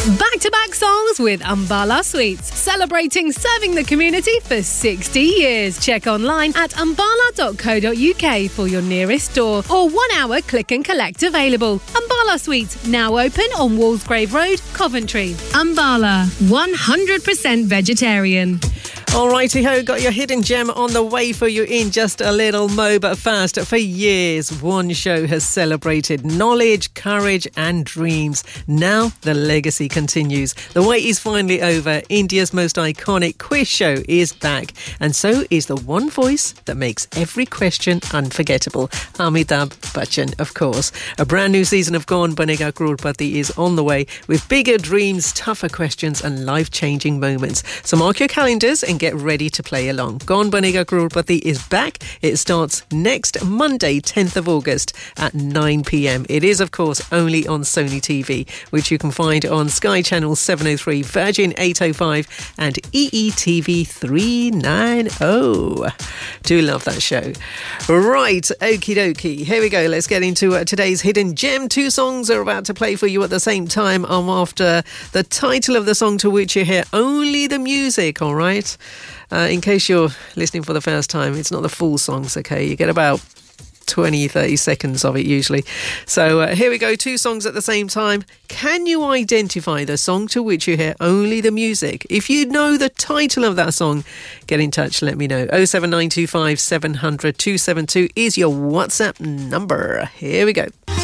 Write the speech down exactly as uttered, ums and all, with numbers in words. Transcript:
Back-to-back songs with Ambala Sweets, celebrating serving the community for sixty years. Check online at ambala dot co dot uk for your nearest store or one-hour click and collect available. Ambala Sweets, now open on Walsgrave Road, Coventry. Ambala, one hundred percent vegetarian. All righty ho, got your hidden gem on the way for you in just a little mo, but first, for years, one show has celebrated knowledge, courage and dreams. Now the legacy continues. The wait is finally over. India's most iconic quiz show is back, and so is the one voice that makes every question unforgettable. Amitabh Bachchan, of course. A brand new season of Kaun Banega Crorepati is on the way with bigger dreams, tougher questions and life-changing moments. So mark your calendars and get ready to play along. Kaun Banega Crorepati is back. It starts next Monday, tenth of August at nine p.m. It is, of course, only on Sony T V, which you can find on Sky Channel seven oh three, Virgin eight oh five and E E T V three ninety. Do love that show. Right, okie dokie. Here we go. Let's get into uh, today's hidden gem. Two songs are about to play for you at the same time. I'm after the title of the song to which you hear only the music, all right? Uh, in case you're listening for the first time, it's not the full songs, okay? You get about twenty, thirty seconds of it usually. So uh, here we go, two songs at the same time. Can you identify the song to which you hear only the music? If you know the title of that song, get in touch, let me know. oh seven nine two five seven hundred two seven two is your WhatsApp number. Here we go.